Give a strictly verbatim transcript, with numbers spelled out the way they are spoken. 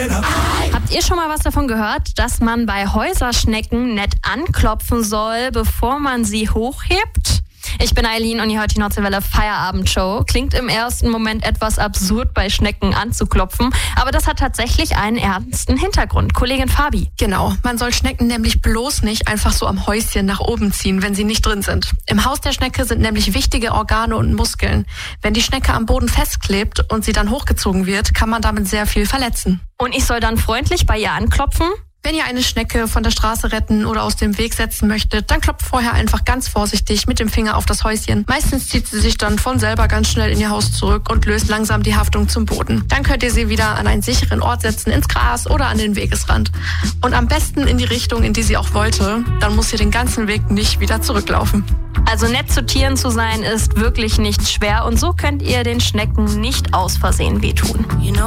Habt ihr schon mal was davon gehört, dass man bei Häuserschnecken nett anklopfen soll, bevor man sie hochhebt? Ich bin Eileen und ihr hört die Nordseewelle Feierabendshow. Klingt im ersten Moment etwas absurd, bei Schnecken anzuklopfen, aber das hat tatsächlich einen ernsten Hintergrund. Kollegin Fabi. Genau, man soll Schnecken nämlich bloß nicht einfach so am Häuschen nach oben ziehen, wenn sie nicht drin sind. Im Haus der Schnecke sind nämlich wichtige Organe und Muskeln. Wenn die Schnecke am Boden festklebt und sie dann hochgezogen wird, kann man damit sehr viel verletzen. Und ich soll dann freundlich bei ihr anklopfen? Wenn ihr eine Schnecke von der Straße retten oder aus dem Weg setzen möchtet, dann klopft vorher einfach ganz vorsichtig mit dem Finger auf das Häuschen. Meistens zieht sie sich dann von selber ganz schnell in ihr Haus zurück und löst langsam die Haftung zum Boden. Dann könnt ihr sie wieder an einen sicheren Ort setzen, ins Gras oder an den Wegesrand. Und am besten in die Richtung, in die sie auch wollte. Dann muss sie den ganzen Weg nicht wieder zurücklaufen. Also nett zu Tieren zu sein ist wirklich nicht schwer und so könnt ihr den Schnecken nicht aus Versehen wehtun.